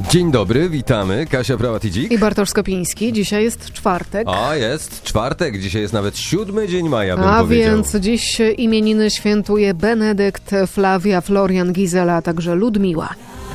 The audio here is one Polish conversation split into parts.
Dzień dobry, witamy. Kasia Prałat-Idzik I Bartosz Skopiński. Dzisiaj jest czwartek. Jest czwartek. Dzisiaj jest nawet 7 dzień maja, bym powiedział. Więc dziś imieniny świętuje Benedykt, Flavia, Florian, Gizela, a także Ludmiła.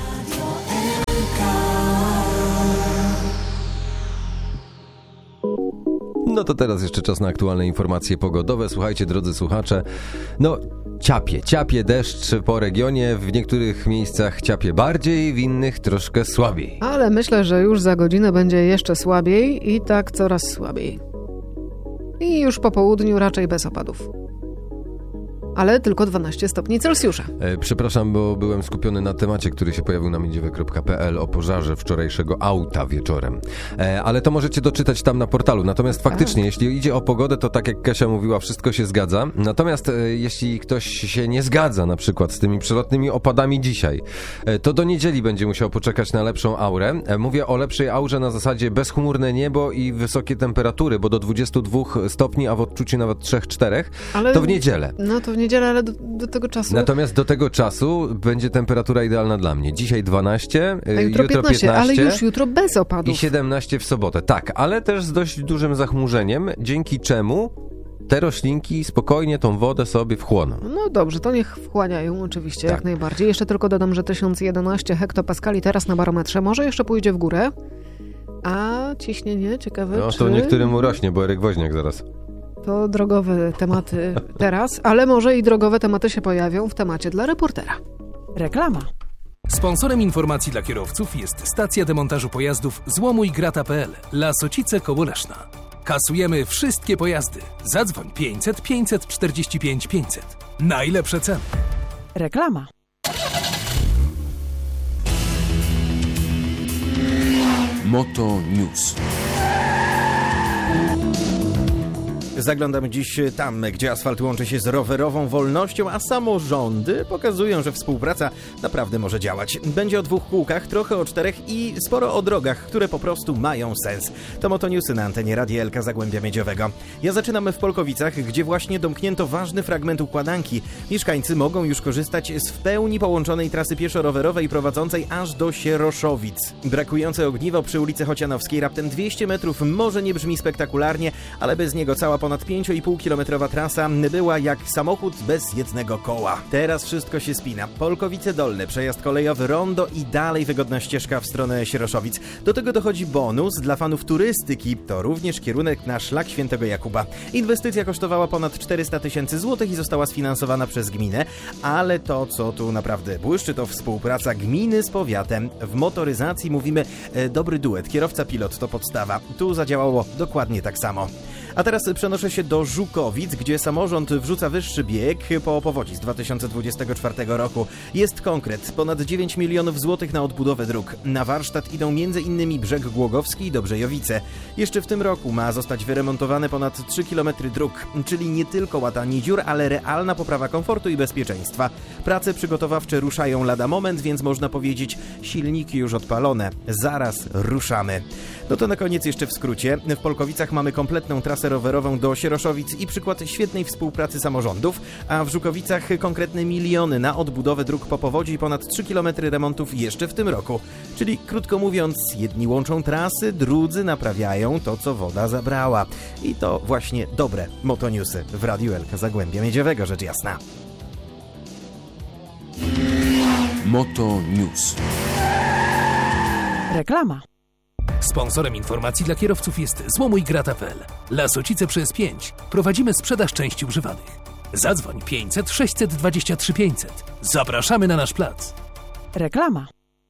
No to teraz jeszcze czas na aktualne informacje pogodowe. Słuchajcie, drodzy słuchacze, ciapie deszcz po regionie, w niektórych miejscach ciapie bardziej, w innych troszkę słabiej. Ale myślę, że już za godzinę będzie jeszcze słabiej i tak coraz słabiej. I już po południu raczej bez opadów. Ale tylko 12 stopni Celsjusza. Przepraszam, bo byłem skupiony na temacie, który się pojawił na miedziowe.pl o pożarze wczorajszego auta wieczorem. Ale to możecie doczytać tam na portalu. Natomiast faktycznie, jeśli idzie o pogodę, to tak jak Kasia mówiła, wszystko się zgadza. Natomiast jeśli ktoś się nie zgadza na przykład z tymi przelotnymi opadami dzisiaj, to do niedzieli będzie musiał poczekać na lepszą aurę. Mówię o lepszej aurze na zasadzie bezchmurne niebo i wysokie temperatury, bo do 22 stopni, a w odczuciu nawet 3-4, to w niedzielę. No to w niedzielę, ale do tego czasu... Natomiast do tego czasu będzie temperatura idealna dla mnie. Dzisiaj 12, jutro 15, ale już jutro bez opadów. I 17 w sobotę. Tak, ale też z dość dużym zachmurzeniem, dzięki czemu te roślinki spokojnie tą wodę sobie wchłoną. No dobrze, to niech wchłaniają oczywiście, tak. Jak najbardziej. Jeszcze tylko dodam, że 1011 hektopaskali teraz na barometrze. Może jeszcze pójdzie w górę. A ciśnienie, ciekawe, No to niektórym urośnie, bo Eryk Woźniak zaraz. To drogowe tematy teraz, ale może i drogowe tematy się pojawią w temacie dla reportera. Reklama. Sponsorem informacji dla kierowców jest stacja demontażu pojazdów złomujgrata.pl. Lasocice koło Leszna. Kasujemy wszystkie pojazdy. Zadzwoń 500 545 500. Najlepsze ceny. Reklama. Moto News. Zaglądamy dziś tam, gdzie asfalt łączy się z rowerową wolnością, a samorządy pokazują, że współpraca naprawdę może działać. Będzie o 2 kółkach, trochę o 4 i sporo o drogach, które po prostu mają sens. To Motonewsy na antenie Radia Elka Zagłębia Miedziowego. Ja zaczynamy w Polkowicach, gdzie właśnie domknięto ważny fragment układanki. Mieszkańcy mogą już korzystać z w pełni połączonej trasy pieszo-rowerowej prowadzącej aż do Sieroszowic. Brakujące ogniwo przy ulicy Chocianowskiej, raptem 200 metrów, może nie brzmi spektakularnie, ale bez niego cała ponad 5,5-kilometrowa trasa była jak samochód bez jednego koła. Teraz wszystko się spina. Polkowice Dolne, przejazd kolejowy, rondo i dalej wygodna ścieżka w stronę Sieroszowic. Do tego dochodzi bonus dla fanów turystyki. To również kierunek na szlak Świętego Jakuba. Inwestycja kosztowała ponad 400 000 złotych i została sfinansowana przez gminę, ale to, co tu naprawdę błyszczy, to współpraca gminy z powiatem. W motoryzacji mówimy dobry duet. Kierowca-pilot to podstawa. Tu zadziałało dokładnie tak samo. A teraz przenoszę się do Żukowic, gdzie samorząd wrzuca wyższy bieg po powodzi z 2024 roku. Jest konkret. Ponad 9 milionów złotych na odbudowę dróg. Na warsztat idą m.in. Brzeg Głogowski i Dobrzejowice. Jeszcze w tym roku ma zostać wyremontowane ponad 3 km dróg, czyli nie tylko łatanie dziur, ale realna poprawa komfortu i bezpieczeństwa. Prace przygotowawcze ruszają lada moment, więc można powiedzieć, silniki już odpalone. Zaraz ruszamy. No to na koniec jeszcze w skrócie. W Polkowicach mamy kompletną trasę rowerową do Sieroszowic i przykład świetnej współpracy samorządów, a w Żukowicach konkretne miliony na odbudowę dróg po powodzi i ponad 3 km remontów jeszcze w tym roku. Czyli krótko mówiąc, jedni łączą trasy, drudzy naprawiają to, co woda zabrała. I to właśnie dobre Motonewsy w Radiu Elka Zagłębia Miedziowego, rzecz jasna. Moto News. Reklama. Sponsorem informacji dla kierowców jest złomujgrata.pl. Lasocice przez 5. Prowadzimy sprzedaż części używanych. Zadzwoń 500 623 500. Zapraszamy na nasz plac. Reklama.